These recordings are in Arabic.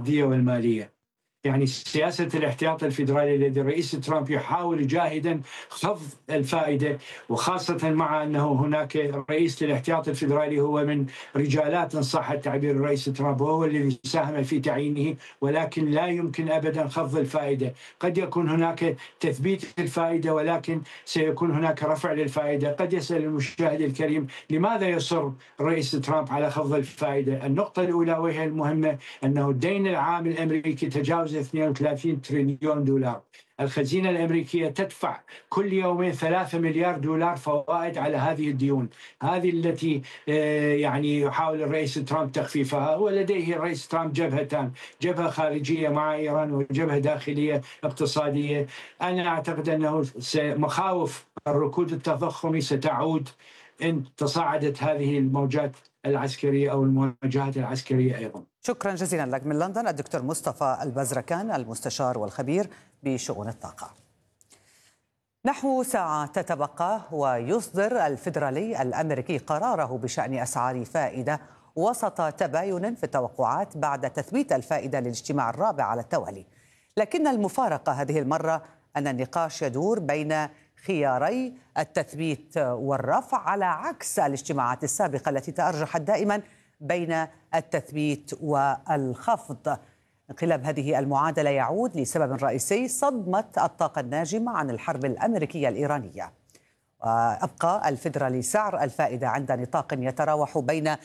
النقدية والمالية. يعني سياسة الاحتياط الفيدرالي الذي الرئيس ترامب يحاول جاهدا خفض الفائدة، وخاصة مع أنه هناك رئيس للاحتياط الفيدرالي هو من رجالات إن صح التعبير الرئيس ترامب، وهو الذي ساهم في تعيينه، ولكن لا يمكن أبدا خفض الفائدة. قد يكون هناك تثبيت الفائدة ولكن سيكون هناك رفع للفائدة. قد يسأل المشاهد الكريم لماذا يصر الرئيس ترامب على خفض الفائدة؟ النقطة الأولى وهي المهمة أنه الدين العام الأمريكي تجاوز 32 تريليون دولار. الخزينة الأمريكية تدفع كل يومين 3 مليار دولار فوائد على هذه الديون، هذه التي يعني يحاول الرئيس ترامب تخفيفها. ولديه الرئيس ترامب جبهتان، جبهة خارجية مع إيران وجبهة داخلية اقتصادية. أنا أعتقد أنه مخاوف الركود التضخمي ستعود إن تصاعدت هذه الموجات العسكرية أو المواجهات العسكرية أيضا. شكرا جزيلا لك من لندن الدكتور مصطفى البزركان المستشار والخبير بشؤون الطاقة. نحو ساعة تتبقى ويصدر الفيدرالي الأمريكي قراره بشأن أسعار فائدة وسط تباين في التوقعات بعد تثبيت الفائدة للاجتماع الرابع على التوالي. لكن المفارقة هذه المرة أن النقاش يدور بين خياري التثبيت والرفع، على عكس الاجتماعات السابقة التي تأرجحت دائما بين التثبيت والخفض. انقلاب هذه المعادلة يعود لسبب رئيسي: صدمة الطاقة الناجمة عن الحرب الأمريكية الإيرانية. أبقى الفيدرالي سعر الفائدة عند نطاق يتراوح بين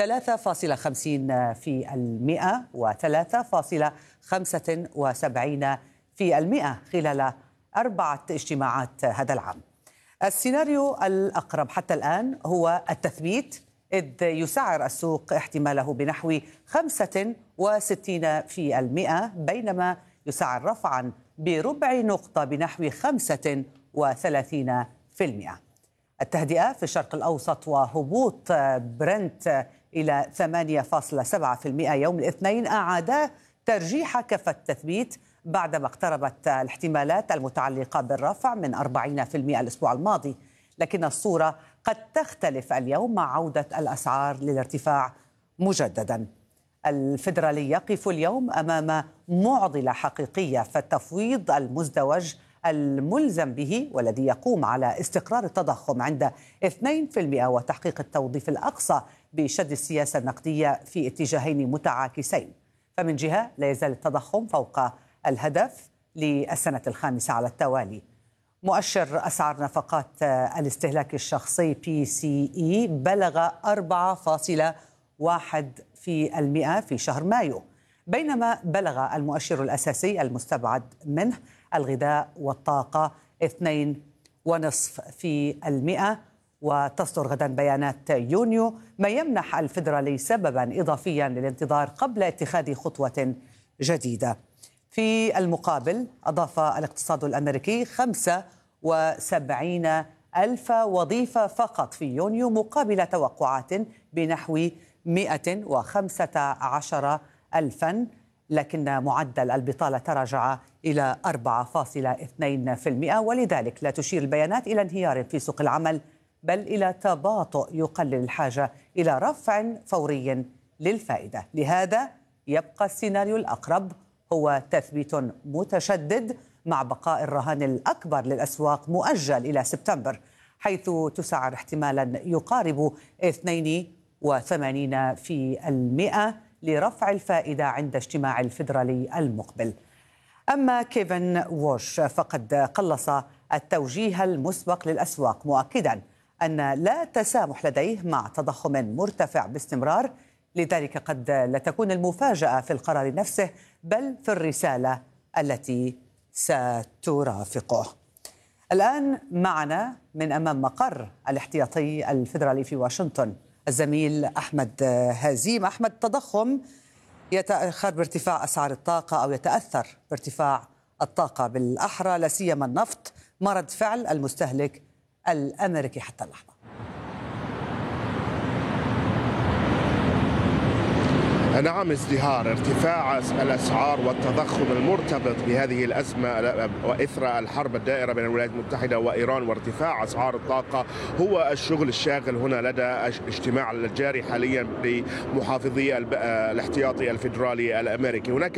3.50% و 3.75% خلال 4 اجتماعات هذا العام. السيناريو الأقرب حتى الآن هو التثبيت، إذ يسعر السوق احتماله بنحو 65%، بينما يسعر رفعا بربع نقطة بنحو 35%. التهدئة في الشرق الأوسط وهبوط برنت إلى 8.7% يوم الاثنين أعادا ترجيح كفة التثبيت بعدما اقتربت الاحتمالات المتعلقة بالرفع من 40% الأسبوع الماضي. لكن الصورة قد تختلف اليوم مع عودة الأسعار للارتفاع مجددا. الفيدرالي يقف اليوم أمام معضلة حقيقية، فالتفويض المزدوج الملزم به والذي يقوم على استقرار التضخم عند 2% وتحقيق التوظيف الأقصى بشد السياسة النقدية في اتجاهين متعاكسين. فمن جهة لا يزال التضخم فوق الهدف للسنة الخامسة على التوالي. مؤشر أسعار نفقات الاستهلاك الشخصي PCE بلغ 4.1% في شهر مايو، بينما بلغ المؤشر الأساسي المستبعد منه الغذاء والطاقة 2.5%. وتصدر غدا بيانات يونيو، ما يمنح الفيدرالي سببا إضافيا للانتظار قبل اتخاذ خطوة جديدة. في المقابل أضاف الاقتصاد الأمريكي 75 ألف وظيفة فقط في يونيو، مقابل توقعات بنحو 115 ألفا، لكن معدل البطالة تراجع إلى 4.2%، ولذلك لا تشير البيانات إلى انهيار في سوق العمل، بل إلى تباطؤ يقلل الحاجة إلى رفع فوري للفائدة. لهذا يبقى السيناريو الأقرب هو تثبيت متشدد مع بقاء الرهان الأكبر للأسواق مؤجل إلى سبتمبر، حيث تسعر احتمالا يقارب 82% لرفع الفائدة عند اجتماع الفيدرالي المقبل. أما كيفن ووش فقد قلص التوجيه المسبق للأسواق، مؤكدا أن لا تسامح لديه مع تضخم مرتفع باستمرار، لذلك قد لا تكون المفاجأة في القرار نفسه بل في الرسالة التي سترافقه. الآن معنا من أمام مقر الاحتياطي الفيدرالي في واشنطن الزميل أحمد هزيم. أحمد، التضخم يتأخر بارتفاع أسعار الطاقة أو يتأثر بارتفاع الطاقة بالأحرى، لا سيما النفط، ما رد فعل المستهلك الأمريكي حتى اللحظة؟ نعم، ازدهار ارتفاع الأسعار والتضخم المرتبط بهذه الأزمة وإثر الحرب الدائرة بين الولايات المتحدة وإيران وارتفاع أسعار الطاقة هو الشغل الشاغل هنا لدى اجتماع الجاري حاليا لمحافظي الاحتياطي الفيدرالي الأمريكي. هناك